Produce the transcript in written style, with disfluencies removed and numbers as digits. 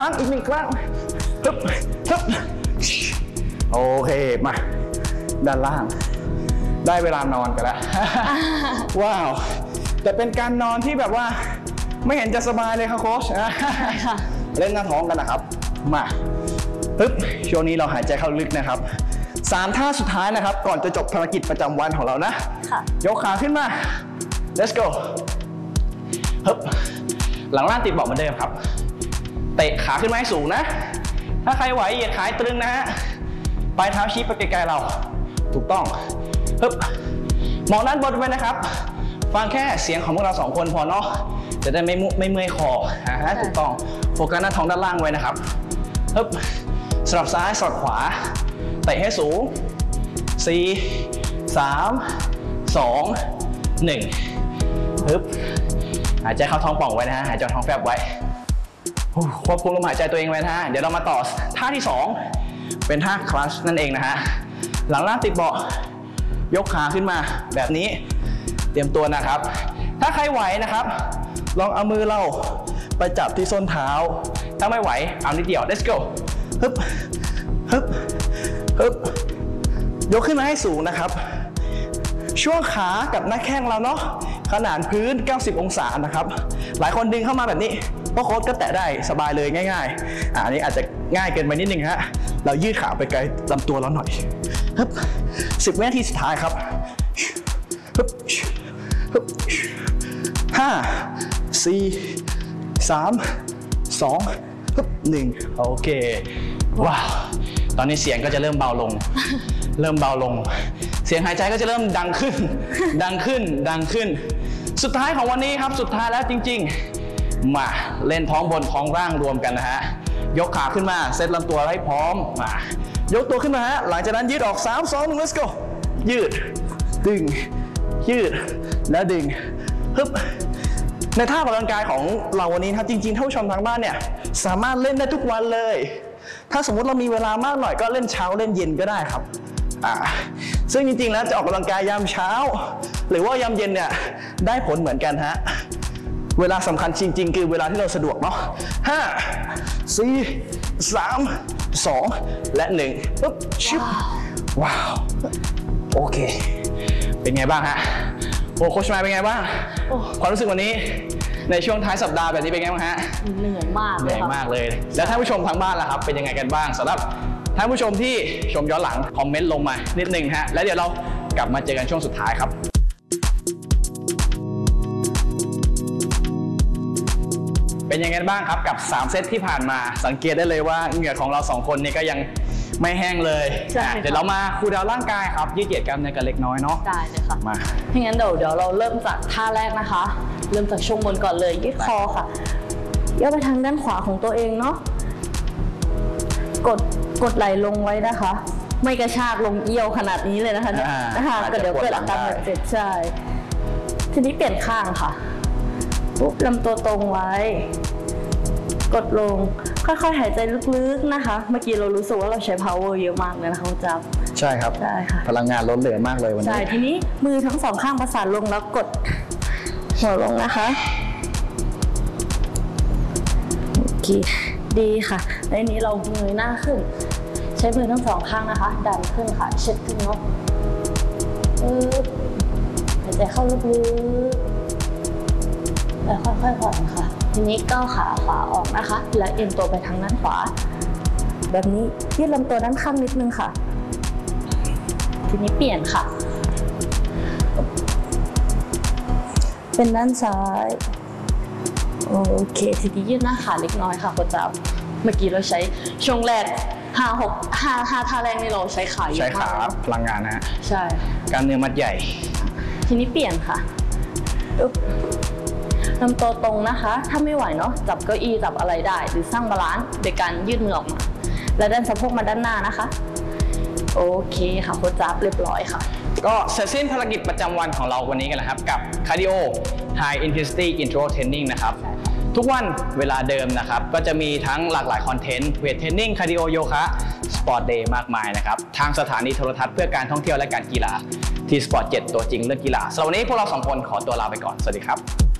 อีก1 ครั้งฮึบฮึบโอเคมาด้านล่างได้เวลานอนกันแล้วว้าวแต่เป็นการนอนที่แบบว่าไม่เห็นจะสบายเลยครับโค้ชเล่นหน้าท้องกันนะครับมาฮึบช่วงนี้เราหายใจเข้าลึกนะครับ3 ท่าสุดท้ายนะครับก่อนจะจบภารกิจประจำวันของเรานะยกขาขึ้นมา let's go ฮึบหลังล่างติดเบาะเหมือนเดิมครับเตะขาขึ้นมาให้สูงนะถ้าใครไหวเหยียดขาตรึงนะฮะปลายเท้าชี้ไปไกลๆเราถูกต้องฮึบมองด้านบนไว้นะครับฟังแค่เสียงของพวกเรา2 คนพอเนาะจะได้ไม่เมื่อยคอถูกต้องโฟกัสหน้าท้องด้านล่างไว้นะครับฮึบสลับซ้ายสลับขวาเตะให้สูง4 3 2 1ฮึบหายใจเข้าท้องป่องไว้นะฮะหายใจท้องแฟบไว้ควบคุมลมหายใจตัวเองไว้นะฮะเดี๋ยวเรามาต่อท่าที่2เป็นท่าคลัชนั่นเองนะฮะหลังล่างติดเบาะยกขาขึ้นมาแบบนี้เตรียมตัวนะครับถ้าใครไหวนะครับลองเอามือเราไปจับที่ส้นเท้าถ้าไม่ไหวเอานิดเดียว let's go ฮึบฮึบฮึบยกขึ้นมาให้สูงนะครับช่วงขากับหน้าแข้งเราเนาะขนานพื้น90 องศานะครับหลายคนดึงเข้ามาแบบนี้เพราะโค้ชก็แตะได้สบายเลยง่ายๆอันนี้อาจจะง่ายเกินไปนิดนึงฮะเรายืดขาไปไกลลำตัวเราหน่อยฮึบ10 วินาทีสุดท้ายครับฮึบฮึบ5 4 3 2ฮึบ1โอเคว้าวตอนนี้เสียงก็จะเริ่มเบาลงเริ่มเบาลงเสียงหายใจก็จะเริ่มดังขึ้นดังขึ้นดังขึ้นสุดท้ายของวันนี้ครับสุดท้ายแล้วจริงๆมาเล่นท้องบนท้องล่างรวมกันนะฮะยกขาขึ้นมาเซตลำตัวให้พร้อมมายกตัวขึ้นมาฮะหลังจากนั้นยืดออก3 2 1 let's go ยืดดึงยืดแล้วดึงฮึบในท่าออกกำลังกายของเราวันนี้ครับจริงๆท่านผู้ชมทางบ้านเนี่ยสามารถเล่นได้ทุกวันเลยถ้าสมมุติเรามีเวลามากหน่อยก็เล่นเช้าเล่นเย็นก็ได้ครับซึ่งจริงๆแล้วจะออกกำลังกายยามเช้าหรือว่ายามเย็นเนี่ยได้ผลเหมือนกันฮะเวลาสำคัญจริงๆคือเวลาที่เราสะดวกเนาะ5 4 3 2 และ1ปุ๊บชิบว้าวโอเคเป็นไงบ้างฮะโอ้โค้ชมาเป็นไงบ้างความรู้สึกวันนี้ในช่วงท้ายสัปดาห์แบบนี้เป็นไงบ้างฮะเหนื่อยมากเลยเหนื่อยมากเลยแล้วท่านผู้ชมทางบ้านล่ะครับเป็นยังไงกันบ้างสำหรับท่านผู้ชมที่ชมย้อนหลังคอมเมนต์ลงมานิดนึงฮะแล้วเดี๋ยวเรากลับมาเจอกันช่วงสุดท้ายครับเป็นยังไงบ้างครับกับ3 เซตที่ผ่านมาสังเกตได้เลยว่าเหงื่อของเรา2 คนนี่ก็ยังไม่แห้งเลยเดี๋ยวเรามาคูลดาวน์ร่างกายครับยืดเหยียดกล้ามเนื้อกันเล็กน้อยเนาะได้เลยค่ะมาถ้างั้นเดี๋ยวเราเริ่มจากท่าแรกนะคะเริ่มจากช่วงบนก่อนเลยยืดคอค่ะย่อไปทางด้านขวาของตัวเองเนาะกดไหลลงไว้นะคะไม่กระชากลงเอี่ยวขนาดนี้เลยนะคะก็เดี๋ยวเกิดอาการแบบเจ็บใช่ทีนี้เปลี่ยนข้างค่ะปุ๊บลำตัวตรงไว้กดลงค่อยๆหายใจลึกๆนะคะเมื่อกี้เรารู้สึกว่าเราใช้ power เยอะมากเลยนะคะจ๊บใช่ครับใช่ค่ะพลังงานล้นเหลือมากเลยวันนี้ใช่ทีนี้มือทั้ง2 ข้างประสานลงแล้วกดหัวลงนะคะโอเคดีค่ะในนี้เราเงยหน้าขึ้นใช้มือทั้ง2 ข้างนะคะดันขึ้นค่ะเช็ดขึ้นเนาะหายใจเข้าลึกๆแล้วค่อยๆผ่อนค่ะทีนี้ก้าวขาขวาออกนะคะและเอ็นตัวไปทางด้านขวาแบบนี้ยืดลำตัวด้านข้างนิดนึงค่ะทีนี้เปลี่ยนค่ะเป็นด้านซ้ายโอเคทีนี้ยืดหน้าขาเล็กน้อยค่ะโค้ชจ๊บเมื่อกี้เราใช้ช่วงแรก5 ท่าแรกนี่เราใช้ขาเยอะมากใช้ขาพลังงานนะฮะใช่กล้ามเนื้อมัดใหญ่ทีนี้เปลี่ยนค่ะลำตัวตรงนะคะถ้าไม่ไหวเนาะจับเก้าอี้จับอะไรได้หรือสร้างบาลานซ์โดยการยืดมือออกมาและดันสะโพกมาด้านหน้านะคะโอเคค่ะโค้ชจ๊บเรียบร้อยค่ะก็เสร็จสิ้นภารกิจประจำวันของเราวันนี้กันแล้วครับกับ Cardio High Intensity Interval Training นะครับทุกวันเวลาเดิมนะครับก็จะมีทั้งหลากหลายคอนเทนต์เวทเทรนนิ่งคาร์ดิโอโยคะสปอร์ตเดย์มากมายนะครับทางสถานีโทรทัศน์เพื่อการท่องเที่ยวและการกีฬาที่ Sport 7 ตัวจริงเรื่องกีฬาสำหรับวันนี้พวกเรา2 คนขอตัวลาไปก่อนสวัสดีครับ